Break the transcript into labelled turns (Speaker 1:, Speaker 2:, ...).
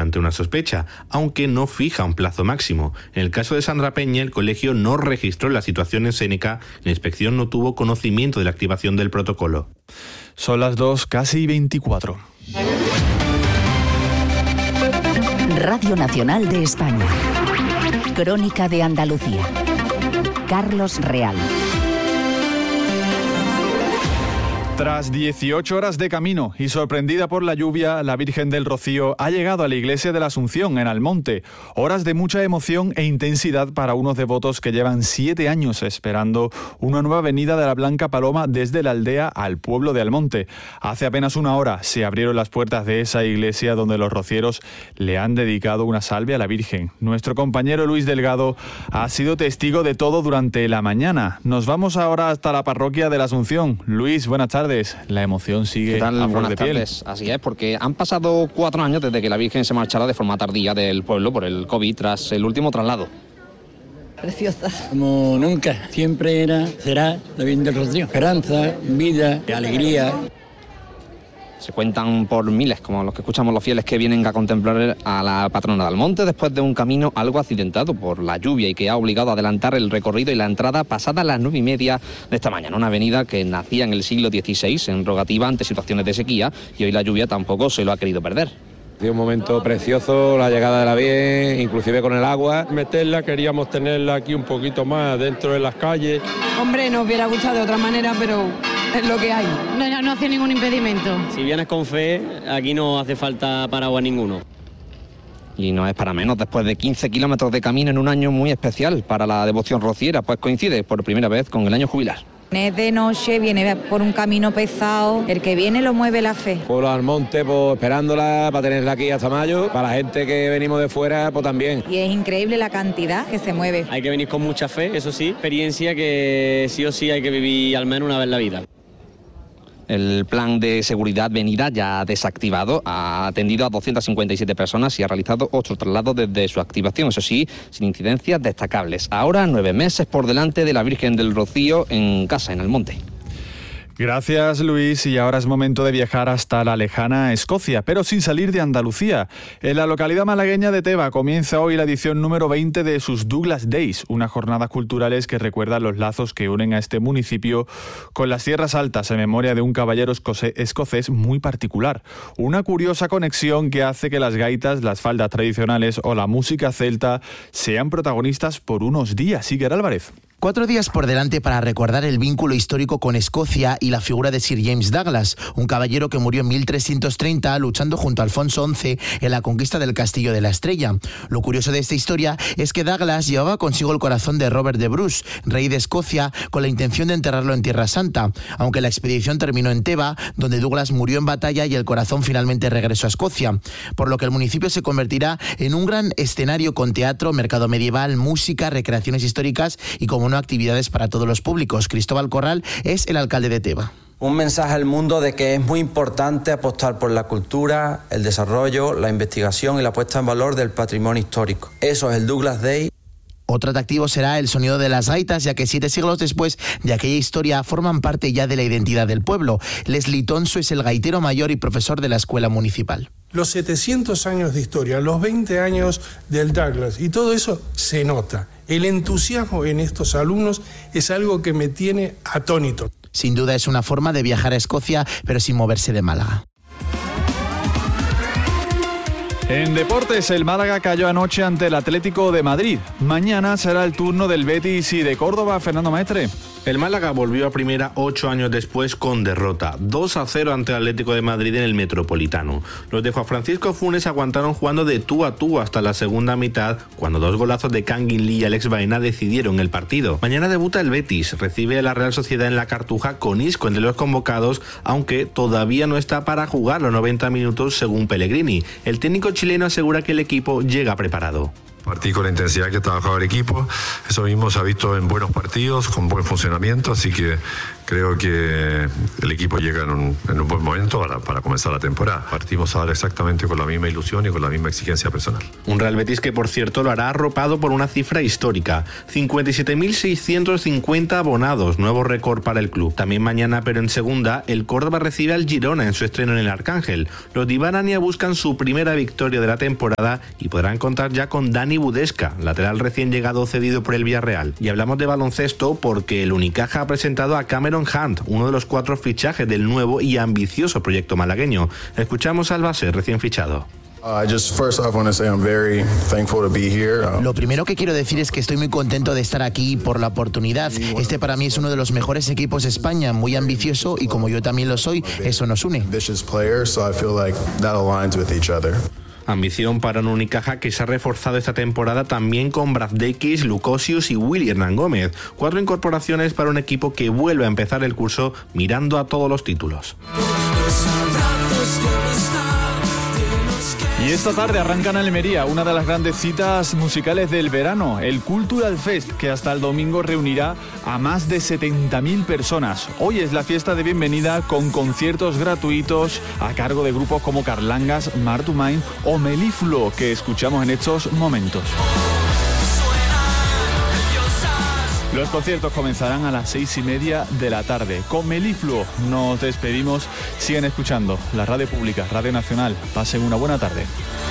Speaker 1: ante una sospecha, aunque no fija un plazo máximo. En el caso de Sandra Peña, el colegio no registró la situación en Seneca, la inspección no tuvo conocimiento de la activación del protocolo.
Speaker 2: Son las 2:24.
Speaker 3: Radio Nacional de España. Crónica de Andalucía. Carlos Real.
Speaker 2: Tras 18 horas de camino y sorprendida por la lluvia, la Virgen del Rocío ha llegado a la iglesia de la Asunción, en Almonte. Horas de mucha emoción e intensidad para unos devotos que llevan 7 años esperando una nueva venida de la Blanca Paloma desde la aldea al pueblo de Almonte. Hace apenas una hora se abrieron las puertas de esa iglesia donde los rocieros le han dedicado una salve a la Virgen. Nuestro compañero Luis Delgado ha sido testigo de todo durante la mañana. Nos vamos ahora hasta la parroquia de la Asunción. Luis, buenas tardes. La emoción sigue a flor de piel.
Speaker 4: Así es, porque han pasado 4 años desde que la Virgen se marchara de forma tardía del pueblo por el COVID tras el último traslado.
Speaker 5: Preciosa. Como nunca, siempre será la Virgen del Rocío. Esperanza, vida, alegría.
Speaker 4: Se cuentan por miles, como los que escuchamos los fieles que vienen a contemplar a la patrona de Almonte después de un camino algo accidentado por la lluvia y que ha obligado a adelantar el recorrido y la entrada pasada las 9:30 de esta mañana. Una avenida que nacía en el siglo XVI en rogativa ante situaciones de sequía y hoy la lluvia tampoco se lo ha querido perder.
Speaker 6: Un momento precioso, la llegada de la Virgen, inclusive con el agua.
Speaker 7: Queríamos tenerla aquí un poquito más dentro de las calles.
Speaker 8: Hombre, nos hubiera gustado de otra manera, pero es lo que hay.
Speaker 9: No hace ningún impedimento.
Speaker 10: Si vienes con fe, aquí no hace falta paraguas ninguno.
Speaker 4: Y no es para menos, después de 15 kilómetros de camino en un año muy especial para la devoción rociera, pues coincide por primera vez con el año jubilar.
Speaker 11: Es de noche, viene por un camino pesado, el que viene lo mueve la fe.
Speaker 6: Pueblo Almonte, pues esperándola para tenerla aquí hasta mayo, para la gente que venimos de fuera, pues también.
Speaker 11: Y es increíble la cantidad que se mueve.
Speaker 10: Hay que venir con mucha fe, eso sí, experiencia que sí o sí hay que vivir al menos una vez en la vida.
Speaker 4: El plan de seguridad venida ya desactivado ha atendido a 257 personas y ha realizado 8 traslados desde su activación, eso sí, sin incidencias destacables. Ahora 9 meses por delante de la Virgen del Rocío en casa, en Almonte.
Speaker 2: Gracias, Luis, y ahora es momento de viajar hasta la lejana Escocia, pero sin salir de Andalucía. En la localidad malagueña de Teba comienza hoy la edición número 20 de sus Douglas Days, unas jornadas culturales que recuerdan los lazos que unen a este municipio con las Tierras Altas en memoria de un caballero escocés muy particular. Una curiosa conexión que hace que las gaitas, las faldas tradicionales o la música celta sean protagonistas por unos días. Iker Álvarez.
Speaker 12: 4 días por delante para recordar el vínculo histórico con Escocia y la figura de Sir James Douglas, un caballero que murió en 1330 luchando junto a Alfonso XI en la conquista del Castillo de la Estrella. Lo curioso de esta historia es que Douglas llevaba consigo el corazón de Robert de Bruce, rey de Escocia, con la intención de enterrarlo en Tierra Santa, aunque la expedición terminó en Teba, donde Douglas murió en batalla y el corazón finalmente regresó a Escocia, por lo que el municipio se convertirá en un gran escenario con teatro, mercado medieval, música, recreaciones históricas y, como no, actividades para todos los públicos. Cristóbal Corral es el alcalde de Teba.
Speaker 13: Un mensaje al mundo de que es muy importante apostar por la cultura, el desarrollo, la investigación y la puesta en valor del patrimonio histórico. Eso es el Douglas Day.
Speaker 12: Otro atractivo será el sonido de las gaitas, ya que 7 siglos después de aquella historia forman parte ya de la identidad del pueblo. Leslie Tonso es el gaitero mayor y profesor de la escuela municipal.
Speaker 14: Los 700 años de historia, los 20 años del Douglas, y todo eso se nota. El entusiasmo en estos alumnos es algo que me tiene atónito.
Speaker 12: Sin duda es una forma de viajar a Escocia, pero sin moverse de Málaga.
Speaker 2: En deportes, el Málaga cayó anoche ante el Atlético de Madrid. Mañana será el turno del Betis y de Córdoba. Fernando Maestre.
Speaker 1: El Málaga volvió a primera 8 años después con derrota, 2-0 ante el Atlético de Madrid en el Metropolitano. Los de Juan Francisco Funes aguantaron jugando de tú a tú hasta la segunda mitad, cuando 2 golazos de Kangin Lee y Alex Baena decidieron el partido. Mañana debuta el Betis, recibe a la Real Sociedad en la Cartuja con Isco entre los convocados, aunque todavía no está para jugar los 90 minutos según Pellegrini. El técnico chileno asegura que el equipo llega preparado.
Speaker 15: Partí con la intensidad que trabajaba el equipo, eso mismo se ha visto en buenos partidos, con buen funcionamiento, así que Creo que el equipo llega en un buen momento para comenzar la temporada. Partimos ahora exactamente con la misma ilusión y con la misma exigencia personal.
Speaker 1: Un Real Betis que, por cierto, lo hará arropado por una cifra histórica: 57.650 abonados, nuevo récord para el club. También mañana, pero en segunda, el Córdoba recibe al Girona en su estreno en el Arcángel. Los de Iván Ania buscan su primera victoria de la temporada y podrán contar ya con Dani Budesca, lateral recién llegado cedido por el Villarreal. Y hablamos de baloncesto porque el Unicaja ha presentado a Cameron Hunt, uno de los 4 fichajes del nuevo y ambicioso proyecto malagueño. Escuchamos al base recién fichado.
Speaker 12: Lo primero que quiero decir es que estoy muy contento de estar aquí por la oportunidad. Este para mí es uno de los mejores equipos de España, muy ambicioso, y como yo también lo soy, eso nos une.
Speaker 1: Ambición para un Unicaja que se ha reforzado esta temporada también con Brazdeikis, Lukosius y Willy Hernán Gómez. 4 incorporaciones para un equipo que vuelve a empezar el curso mirando a todos los títulos.
Speaker 2: Y esta tarde arranca en Almería una de las grandes citas musicales del verano, el Cultural Fest, que hasta el domingo reunirá a más de 70.000 personas. Hoy es la fiesta de bienvenida con conciertos gratuitos a cargo de grupos como Carlangas, Martumain o Melifluo, que escuchamos en estos momentos. Los conciertos comenzarán a las 6:30 de la tarde. Con Melifluo nos despedimos. Sigan escuchando la radio pública, Radio Nacional. Pasen una buena tarde.